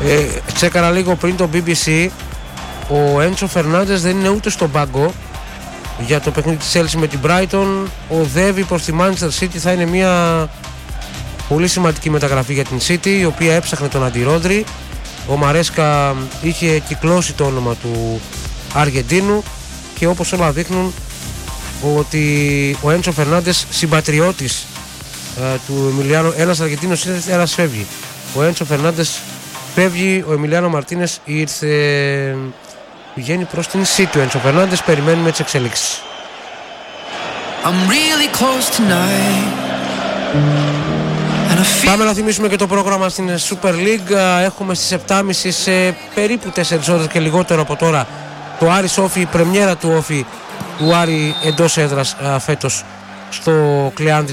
Τσέκαρα λίγο πριν το BBC. Ο Έντσο Φερνάντες δεν είναι ούτε στον πάγκο για το παιχνίδι της Chelsea με την Brighton. Οδεύει προς τη Manchester City. Θα είναι μια πολύ σημαντική μεταγραφή για την City, η οποία έψαχνε τον Αντι-Ρόντρι. Ο Μαρέσκα είχε κυκλώσει το όνομα του Αργεντίνου και όπως όλα δείχνουν ότι ο Έντσο Φερνάντες, συμπατριώτης του Εμιλιάνο, ένας Αργεντίνος ήρθε, ένας φεύγει. Ο Έντσο Φερνάντες φεύγει, ο Εμιλιάνο Μαρτίνες πηγαίνει προς την City. Ο Έντσο Φερνάντες, περιμένουμε τις εξελίξεις. Really πάμε να θυμίσουμε και το πρόγραμμα στην Super League. Έχουμε στις 7.30 σε περίπου 4 ώρες και λιγότερο από τώρα το Άρης Όφι, η πρεμιέρα του Όφι του Άρη εντός έδρας φέτος στο Κλεάνδη